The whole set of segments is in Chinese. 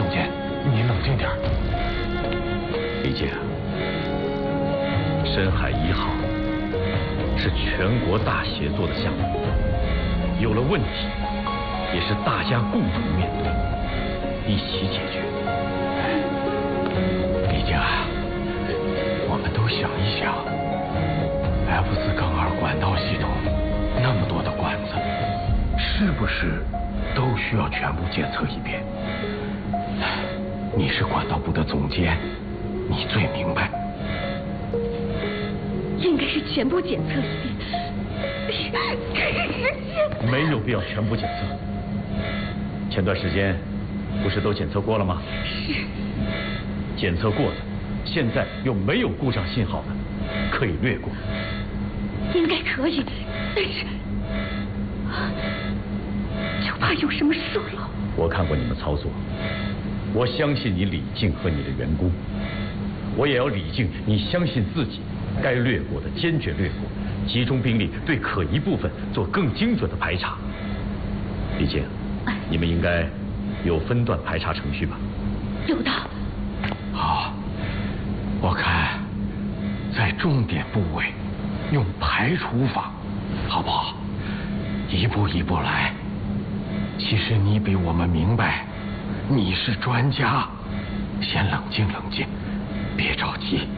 静，你冷静点。 李静，深海1号是全国大协作的项目，有了问题也是大家共同面对，一起解决。 李静啊，我们都想一想 F4-2管道系统那么多的管子，是不是都需要全部检测一遍？你是管道部的总监，你最明白。 应该是全部检测一遍。 没有必要全部检测。前段时间不是都检测过了吗？ 是。 检测过的，现在又没有故障信号的，可以略过。 应该可以，但是就怕有什么疏漏。 我看过你们操作，我相信你李静和你的员工，我也要李静你相信自己，该略过的坚决略过，集中兵力对可疑部分做更精准的排查。李静，你们应该有分段排查程序吧？ 有的。 好，我看在重点部位用排除法，好不好？一步一步来。其实你比我们明白，你是专家，先冷静冷静，别着急。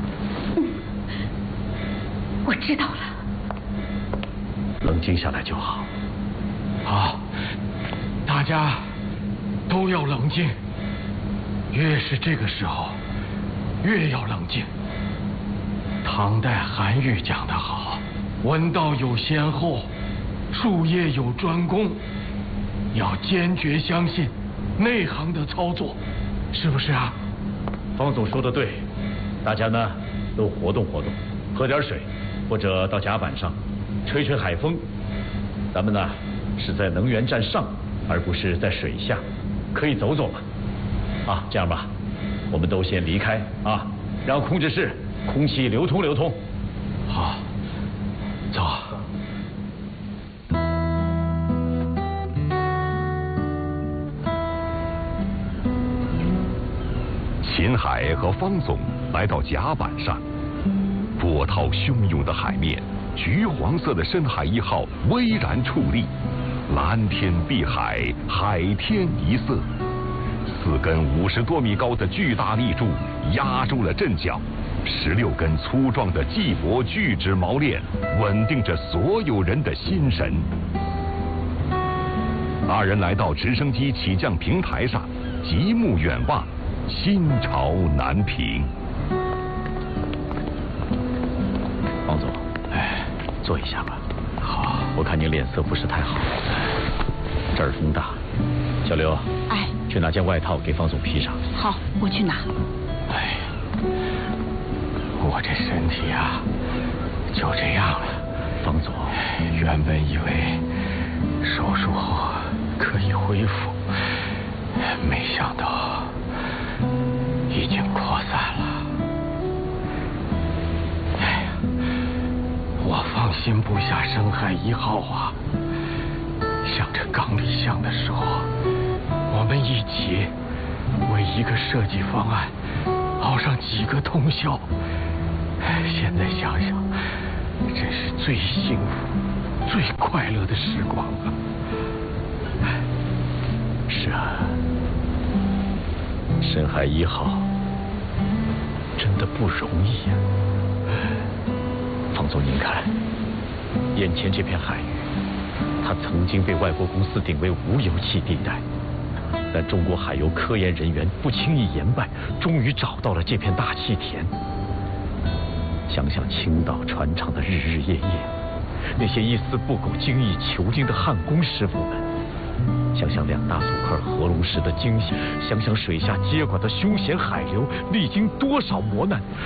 我知道了。 冷静下来就好。 好，大家都要冷静。越是这个时候，越要冷静。唐代韩愈讲得好：“文道有先后，术业有专攻。”要坚决相信内行的操作，是不是啊？ 方总说的对，大家呢都活动活动，喝点水，或者到甲板上吹吹海风。咱们呢是在能源站上，而不是在水下，可以走走嘛。啊，这样吧，我们都先离开啊，让控制室空气流通流通。 好，走。 秦海和方总来到甲板上，波涛汹涌的海面，橘黄色的深海1号巍然矗立，蓝天碧海，海天一色。4根50多米高的巨大立柱压住了阵脚，16根粗壮的细薄巨指锚链稳定着所有人的心神。2人来到直升机起降平台上，极目远望，心潮难平。 王总，坐一下吧。 好， 我看你脸色不是太好。这儿风大，小刘，去拿件外套给方总披上。 好，我去拿。 哎呀，我这身体啊，就这样了。 方总， 原本以为手术后可以恢复，没想到已经扩散了。哎呀，我放心不下深海1号啊！想着刚立项的时候，我们一起为一个设计方案熬上几个通宵。现在想想，真是最幸福、最快乐的时光了。 是啊，深海1号真的不容易呀。方总，您看，眼前这片海域，它曾经被外国公司定为无油气地带，但中国海油科研人员不轻易言败，终于找到了这片大气田。想想青岛船厂的日日夜夜，那些一丝不苟、精益求精的焊工师傅们，想想2大组块合龙石的精细，想想水下接管的凶险海流历经多少磨难，